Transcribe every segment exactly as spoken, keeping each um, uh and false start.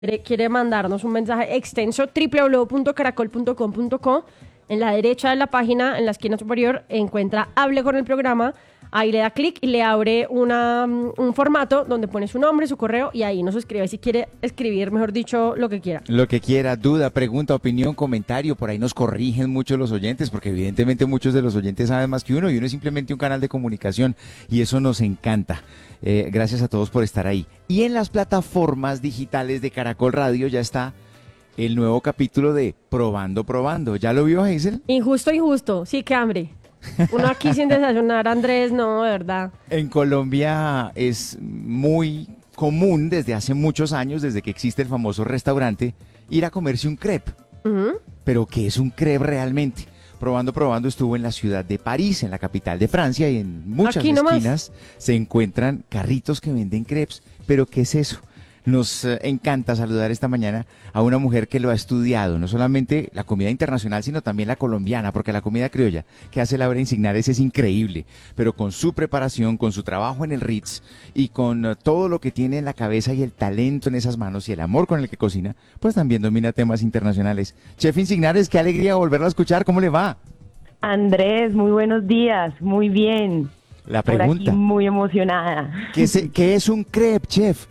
quiere, quiere mandarnos un mensaje extenso, doble u doble u doble u punto caracol punto com punto co. En la derecha de la página, en la esquina superior, encuentra Hable con el programa. Ahí le da clic y le abre una, un formato donde pone su nombre, su correo y ahí nos escribe si quiere escribir, mejor dicho, lo que quiera. Lo que quiera, duda, pregunta, opinión, comentario, por ahí nos corrigen mucho los oyentes, porque evidentemente muchos de los oyentes saben más que uno y uno es simplemente un canal de comunicación y eso nos encanta. Eh, gracias a todos por estar ahí. Y en las plataformas digitales de Caracol Radio ya está el nuevo capítulo de Probando, Probando. ¿Ya lo vio, Hazel? Injusto, injusto, sí, qué hambre. Uno aquí sin desayunar, Andrés, no, de verdad. En Colombia es muy común desde hace muchos años, desde que existe el famoso restaurante, ir a comerse un crepe. Uh-huh. Pero ¿qué es un crepe realmente? Probando, Probando estuvo en la ciudad de París, en la capital de Francia, y en muchas Aquí esquinas nomás se encuentran carritos que venden crepes. ¿Pero qué es eso? Nos eh, encanta saludar esta mañana a una mujer que lo ha estudiado, no solamente la comida internacional, sino también la colombiana, porque la comida criolla que hace Laura Insignares es increíble, pero con su preparación, con su trabajo en el Ritz y con uh, todo lo que tiene en la cabeza y el talento en esas manos y el amor con el que cocina, pues también domina temas internacionales. Chef Insignares, qué alegría volverla a escuchar, ¿cómo le va? Andrés, muy buenos días, muy bien. La Por pregunta, aquí muy emocionada. ¿qué es, qué es un crepe, chef?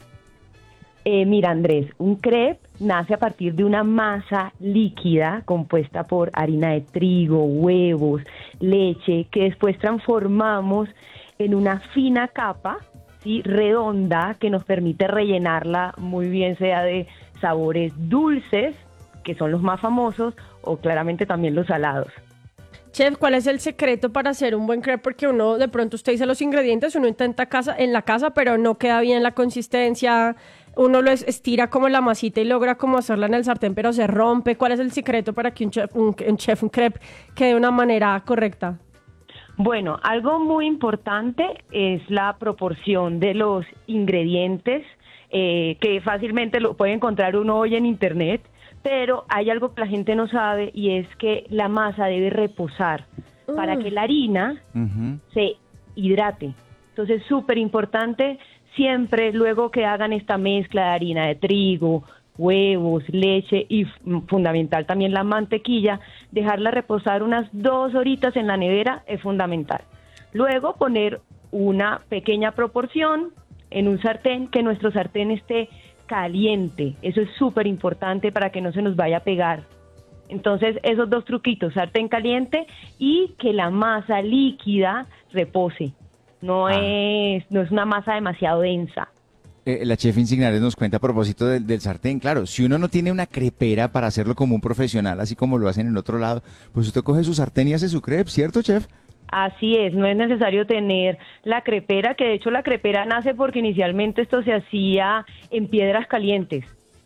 Eh, mira, Andrés, un crepe nace a partir de una masa líquida compuesta por harina de trigo, huevos, leche, que después transformamos en una fina capa, ¿sí?, redonda, que nos permite rellenarla muy bien, sea de sabores dulces, que son los más famosos, o claramente también los salados. Chef, ¿cuál es el secreto para hacer un buen crepe? Porque uno, de pronto usted dice los ingredientes, uno intenta casa, en la casa, pero no queda bien la consistencia, uno lo estira como la masita y logra como hacerla en el sartén, pero se rompe. ¿Cuál es el secreto para que un chef, un, un chef, un crepe quede de una manera correcta? Bueno, algo muy importante es la proporción de los ingredientes, eh, que fácilmente lo puede encontrar uno hoy en internet, pero hay algo que la gente no sabe y es que la masa debe reposar uh. para que la harina uh-huh. se hidrate. Entonces, súper importante siempre luego que hagan esta mezcla de harina de trigo, huevos, leche y fundamental también la mantequilla, dejarla reposar unas dos horitas en la nevera es fundamental. Luego poner una pequeña proporción en un sartén, que nuestro sartén esté caliente, eso es súper importante para que no se nos vaya a pegar. Entonces, esos dos truquitos, sartén caliente y que la masa líquida repose, no, ah. es, no es una masa demasiado densa. Eh, la chef Insignares nos cuenta a propósito del, del sartén, claro, si uno no tiene una crepera para hacerlo como un profesional, así como lo hacen en otro lado, pues usted coge su sartén y hace su crepe, ¿cierto, chef? Así es, no es necesario tener la crepera, que de hecho la crepera nace porque inicialmente esto se hacía en piedras calientes.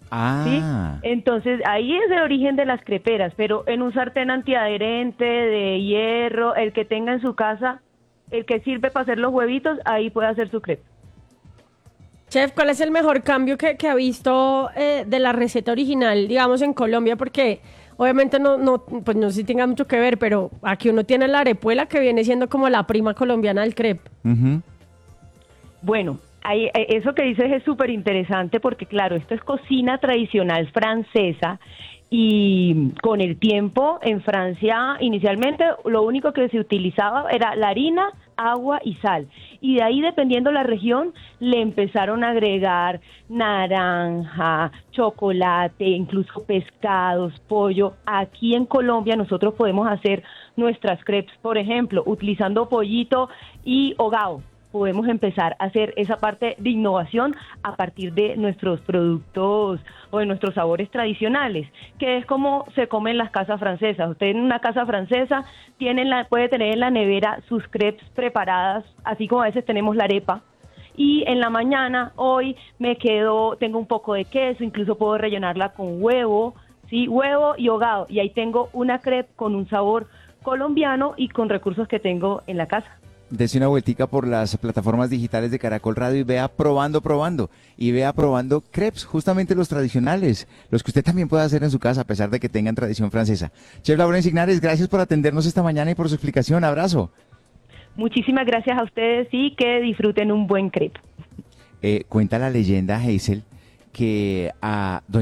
Ah. ¿Sí? Entonces ahí es el origen de las creperas, pero en un sartén antiadherente, de hierro, el que tenga en su casa, el que sirve para hacer los huevitos, ahí puede hacer su crepe. Chef, ¿cuál es el mejor cambio que, que ha visto eh, de la receta original, digamos, en Colombia? Porque obviamente no, no, pues no sé si tenga mucho que ver, pero aquí uno tiene la arepuela que viene siendo como la prima colombiana del crepe. Uh-huh. Bueno, hay, eso que dices es súper interesante porque, claro, esto es cocina tradicional francesa y con el tiempo en Francia inicialmente lo único que se utilizaba era la harina, agua y sal. Y de ahí, dependiendo la región, le empezaron a agregar naranja, chocolate, incluso pescados, pollo. Aquí en Colombia nosotros podemos hacer nuestras crepes, por ejemplo, utilizando pollito y hogao. Podemos empezar a hacer esa parte de innovación a partir de nuestros productos o de nuestros sabores tradicionales, que es como se come en las casas francesas. Usted en una casa francesa tiene la, puede tener en la nevera sus crepes preparadas, así como a veces tenemos la arepa. Y en la mañana, hoy me quedo, tengo un poco de queso, incluso puedo rellenarla con huevo, ¿sí? Huevo y hogao. Y ahí tengo una crepe con un sabor colombiano y con recursos que tengo en la casa. Dese una vueltica por las plataformas digitales de Caracol Radio y vea Probando, Probando. Y vea probando crepes, justamente los tradicionales, los que usted también puede hacer en su casa, a pesar de que tengan tradición francesa. Chef Laura Insignares, gracias por atendernos esta mañana y por su explicación. Abrazo. Muchísimas gracias a ustedes y que disfruten un buen crepe. Eh, cuenta la leyenda, Hazel, que a doña